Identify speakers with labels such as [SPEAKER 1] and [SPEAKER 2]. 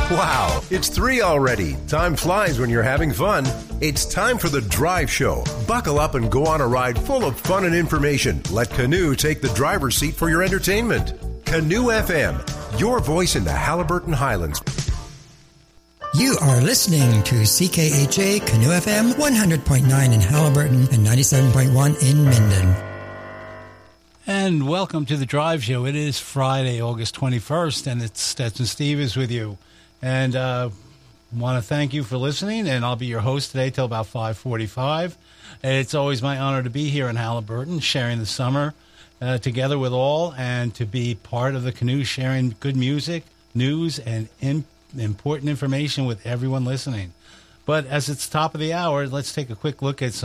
[SPEAKER 1] Wow, it's 3 already. Time flies when you're having fun. It's time for the Drive Show. Buckle up and go on a ride full of fun and information. Let Canoe take the driver's seat for your entertainment. Canoe FM, your voice in the Haliburton Highlands.
[SPEAKER 2] You are listening to CKHA Canoe FM 100.9 in Haliburton and 97.1 in Minden.
[SPEAKER 3] And welcome to the Drive Show. It is Friday, August 21st, and it's Stetson Steve is with you. And want to thank you for listening, and I'll be your host today till about 5:45. It's always my honor to be here in Haliburton, sharing the summer together with all, and to be part of the Canoe, sharing good music, news, and important information with everyone listening. But as it's top of the hour, let's take a quick look at some